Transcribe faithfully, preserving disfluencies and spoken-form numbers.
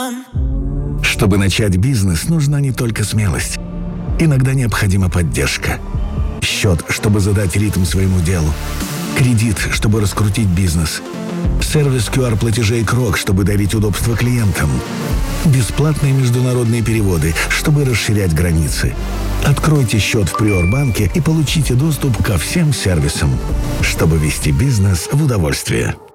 Чтобы начать бизнес, нужна не только смелость. Иногда необходима поддержка. Счет, чтобы задать ритм своему делу. Кредит, чтобы раскрутить бизнес. Сервис ку ар-платежей Крок, чтобы дарить удобство клиентам. Бесплатные международные переводы, чтобы расширять границы. Откройте счет в Приорбанке и получите доступ ко всем сервисам, чтобы вести бизнес в удовольствие.